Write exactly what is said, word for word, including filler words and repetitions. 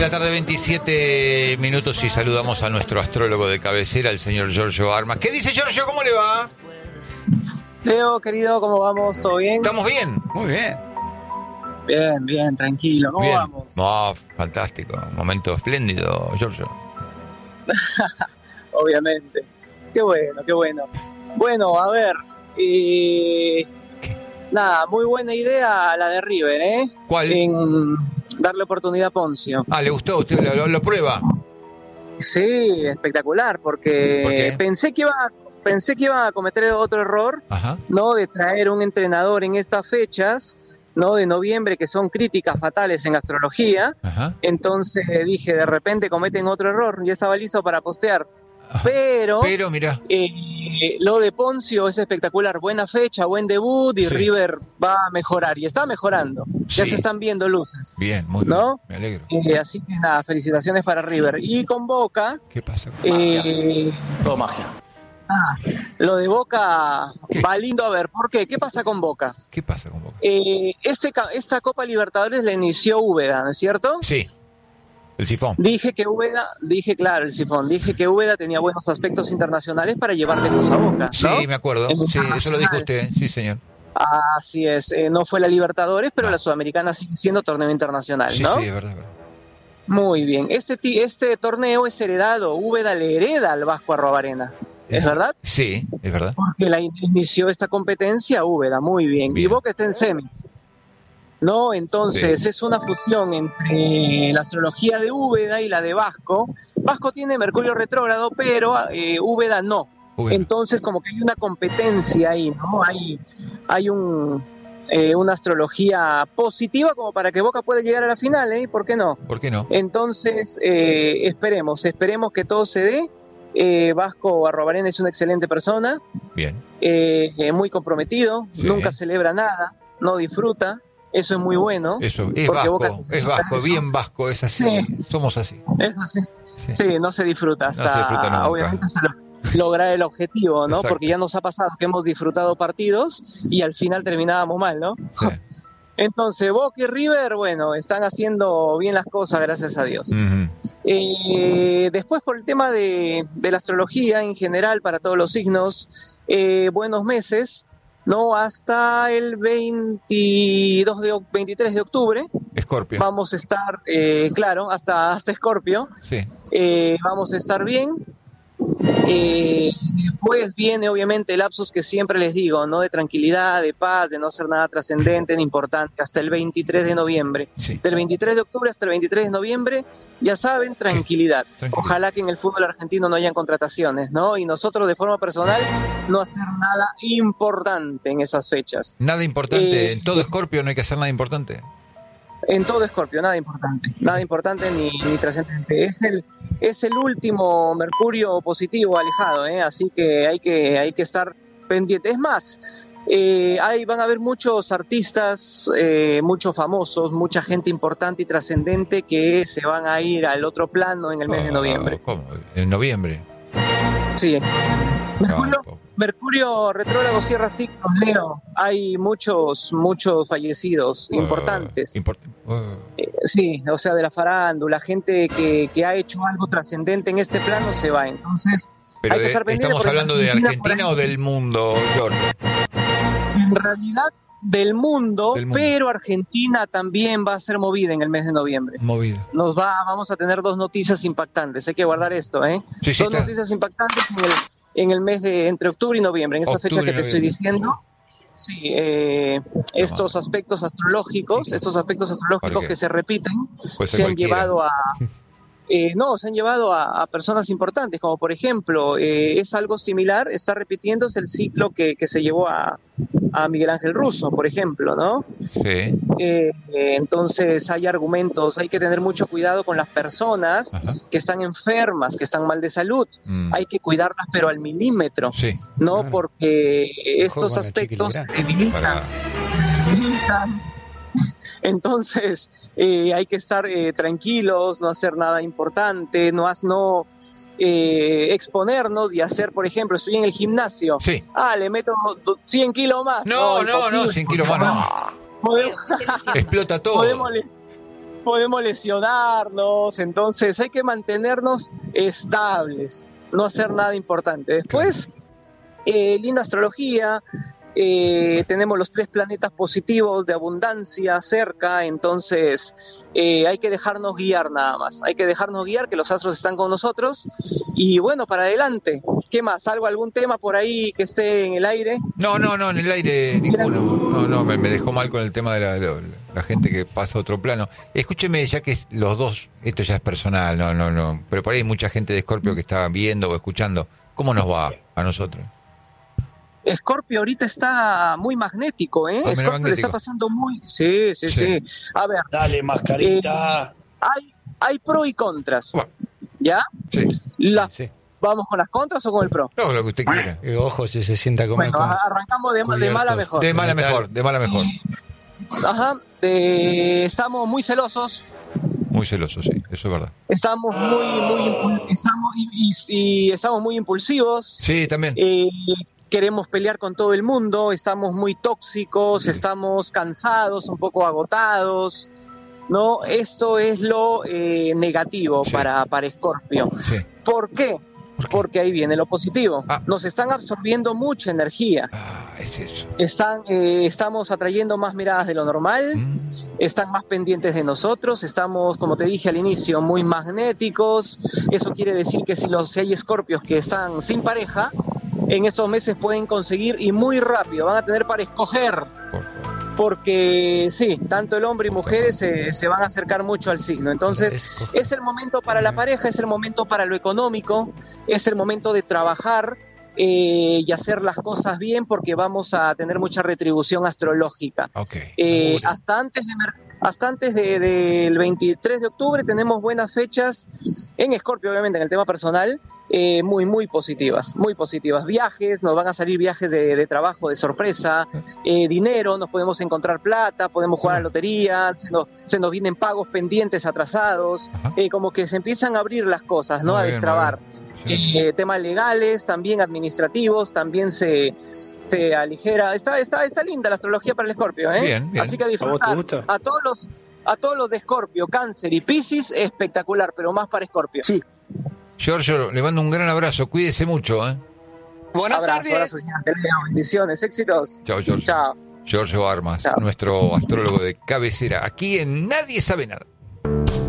la tarde, veintisiete minutos, y saludamos a nuestro astrólogo de cabecera, el señor Giorgio Armas. ¿Qué dice Giorgio? ¿Cómo le va? Leo, querido, ¿cómo vamos? ¿Todo bien? ¿Estamos bien? Muy bien. Bien, bien, tranquilo. ¿Cómo Bien. vamos? No, fantástico. Momento espléndido, Giorgio. Obviamente. Qué bueno, qué bueno. Bueno, a ver. Eh, nada, muy buena idea la de River, ¿eh? ¿Cuál? En darle oportunidad a Poncio. Ah, ¿le gustó? ¿Usted lo, lo, lo prueba? Sí, espectacular, porque ¿Por qué? pensé que iba a, pensé que iba a cometer otro error, Ajá. ¿no? De traer un entrenador en estas fechas, ¿no? De noviembre, que son críticas fatales en astrología. Ajá. Entonces dije, de repente cometen otro error, ya estaba listo para postear. Ajá. Pero, Pero, mira. eh, lo de Poncio es espectacular, buena fecha, buen debut, y Sí. River va a mejorar, y está mejorando, ya Sí. se están viendo luces. Bien, muy ¿No? bien. Me alegro. Eh, así que nada, felicitaciones para River. Y con Boca, ¿Qué pasa? eh, Todo magia. ah, lo de Boca ¿Qué? va lindo a ver, ¿por qué? ¿Qué pasa con Boca? ¿Qué pasa con Boca? Eh, este, ca- esta Copa Libertadores la inició Úbeda, ¿no es cierto? Sí. El sifón. Dije que Úbeda, dije claro, el sifón, dije que Úbeda tenía buenos aspectos internacionales para llevarle luz a Boca, ¿no? Sí, me acuerdo. En Sí, eso lo dijo internacional. usted. Sí, señor. Así es, eh, no fue la Libertadores, pero No. la Sudamericana sigue siendo torneo internacional, Sí, ¿no? sí, es verdad, es verdad. Muy bien, este, ti- este torneo es heredado, Úbeda le hereda al Vasco Arrobarena, ¿es verdad? Sí, es verdad. Porque la in- inició esta competencia Úbeda, muy bien. Bien. Y Boca está en semis, ¿no? Entonces Sí. es una fusión entre la astrología de Úbeda y la de Vasco. Vasco tiene Mercurio retrógrado, pero eh, Úbeda no. Úbeda. Entonces como que hay una competencia ahí, ¿no? Hay, hay un, eh, una astrología positiva como para que Boca pueda llegar a la final, ¿eh? ¿Por qué no? ¿Por qué no? Entonces, eh, esperemos, esperemos que todo se dé. Eh, Vasco Arrobarena es una excelente persona, Bien. eh, eh, muy comprometido, Sí. nunca celebra nada, no disfruta, eso es muy bueno. Eso, es Porque vasco, Boca es necesita vasco, eso. bien vasco, es así. Sí. Somos así. Es así. Sí. Sí, no se disfruta hasta, No se disfruta nunca. obviamente, se lo- lograr el objetivo, ¿no? Exacto. Porque ya nos ha pasado que hemos disfrutado partidos y al final terminábamos mal, ¿no? Sí. Entonces, Boca y River, bueno, están haciendo bien las cosas, gracias a Dios. Ujú. Eh, después, por el tema de, de la astrología en general para todos los signos, eh, buenos meses, ¿no? Hasta el veintidós de, oc- veintitrés de octubre Escorpio. vamos a estar, eh, claro, hasta, hasta Escorpio, Sí. eh, vamos a estar bien. Eh, después viene obviamente el lapsus que siempre les digo, ¿no? De tranquilidad, de paz, de no hacer nada trascendente ni importante, hasta el veintitrés de noviembre. Sí. Del veintitrés de octubre hasta el veintitrés de noviembre, ya saben, tranquilidad. Tranquilidad. Ojalá que en el fútbol argentino no hayan contrataciones, ¿no? Y nosotros de forma personal no hacer nada importante en esas fechas. Nada importante. Eh, en todo Escorpio no hay que hacer nada importante. En todo Escorpio, nada importante, nada importante ni, ni trascendente. Es el, es el último Mercurio positivo alejado, ¿eh? Así que hay que, hay que estar pendiente. Es más, eh, ahí van a haber muchos artistas, eh, muchos famosos, mucha gente importante y trascendente que se van a ir al otro plano en el mes de noviembre. Oh, ¿cómo? En noviembre. Sí. Mercurio, No, Mercurio retrógrado cierra ciclos, Leo. Hay muchos, muchos fallecidos uh, importantes. import- uh, Eh, Sí, o sea, de la farándula, gente que, que ha hecho algo trascendente en este plano se va. Entonces, pero hay que de- estar pendiente ¿estamos porque hablando de Argentina, Argentina por o del mundo, George? ahí, en realidad del mundo, Del mundo. pero Argentina también va a ser movida en el mes de noviembre. Movido. Nos va, vamos a tener dos noticias impactantes. Hay que guardar esto, ¿eh? Sí, sí, dos está. noticias impactantes en el, en el mes de entre octubre y noviembre, en esa Octubre fecha que y te estoy noviembre. diciendo. Sí, eh, estos aspectos astrológicos, Sí. estos aspectos ¿Por astrológicos qué? que se repiten, Puede ser se han cualquiera. llevado a eh, no, se han llevado a, a personas importantes, como por ejemplo, eh, es algo similar, está repitiéndose el ciclo que, que se llevó a, a Miguel Ángel Russo, por ejemplo, ¿no? Sí. Eh, eh, entonces hay argumentos, hay que tener mucho cuidado con las personas Ajá. que están enfermas, que están mal de salud, Mm. hay que cuidarlas pero al milímetro, Sí. ¿no? Claro. Porque estos con la aspectos chiquilera. debilitan, Para... debilitan. Entonces eh, hay que estar eh, tranquilos, no hacer nada importante, no, has, no eh, exponernos y hacer, por ejemplo, estoy en el gimnasio, Sí. ah, le meto cien kilos más. No, no, no, imposible. cien kilos más no. Podemos, Explota todo. podemos le- podemos lesionarnos, entonces hay que mantenernos estables, no hacer nada importante. Después, eh, linda astrología, eh, tenemos los tres planetas positivos de abundancia cerca, entonces eh, hay que dejarnos guiar nada más, hay que dejarnos guiar, que los astros están con nosotros, y bueno, para adelante. ¿Qué más? ¿Algo, algún tema por ahí que esté en el aire? No, no, no, en el aire ninguno. No, no, me, me dejó mal con el tema de la, la, la gente que pasa a otro plano. Escúcheme, ya que los dos, esto ya es personal, no, no, no, pero por ahí hay mucha gente de Escorpio que está viendo o escuchando. ¿Cómo nos va a nosotros? Escorpio ahorita está muy magnético, ¿eh? Ah, Escorpio le está pasando muy... Sí, sí, sí, sí. A ver. Dale, mascarita. Eh, hay, hay pro y contras. Bueno, ¿Ya? sí. La, Sí. ¿Vamos con las contras o con el pro? No, lo que usted quiera. Eh, ojo, si se sienta a comer Bueno, con... arrancamos de, de mal a mejor. De mal a mejor, de mal a mejor. Ajá. De, estamos muy celosos. Muy celoso, sí, eso es verdad. Estamos muy, muy... impul- Estamos, y, y- y estamos muy impulsivos. Sí, también. Eh, queremos pelear con todo el mundo, estamos muy tóxicos, Sí. estamos cansados, un poco agotados, ¿no? Esto es lo eh, negativo Sí. para, para Escorpio. Sí. ¿Por qué? ¿Por qué? Porque ahí viene lo positivo. Ah. Nos están absorbiendo mucha energía. Ah, es eso. Están, eh, estamos atrayendo más miradas de lo normal, Mm. están más pendientes de nosotros, estamos, como te dije al inicio, muy magnéticos. Eso quiere decir que si, los, si hay escorpios que están sin pareja, en estos meses pueden conseguir, y muy rápido, van a tener para escoger, Por favor. porque sí, tanto el hombre y mujeres se, se van a acercar mucho al signo. Entonces, Escoger. es el momento para la pareja, es el momento para lo económico, es el momento de trabajar eh, y hacer las cosas bien, porque vamos a tener mucha retribución astrológica. Ok. Eh, Augurio. hasta antes de mer- hasta antes de- del veintitrés de octubre tenemos buenas fechas en Escorpio, obviamente en el tema personal, eh, muy muy positivas, muy positivas. Viajes, nos van a salir viajes de, de trabajo, de sorpresa, eh, dinero, nos podemos encontrar plata, podemos jugar a la lotería, se nos, se nos vienen pagos pendientes atrasados, Ajá. eh, como que se empiezan a abrir las cosas, ¿no? Muy A bien, destrabar. muy bien. Sí. Eh, temas legales, también administrativos, también se, se aligera. Está, está, está linda la astrología para el Escorpio, ¿eh? Bien, bien. Así que a ¿A vos te disfrutar. gusta? A todos los, a todos los de Escorpio, Cáncer y Piscis, espectacular, pero más para Escorpio. Sí. Giorgio, le mando un gran abrazo, cuídese mucho, ¿eh? Buenas Abrazo, tardes. abrazo, señor. Te leo. Bendiciones, éxitos. Chao, Giorgio. Chao. Giorgio Armas, Chao. nuestro astrólogo de cabecera, aquí en Nadie Sabe Nada.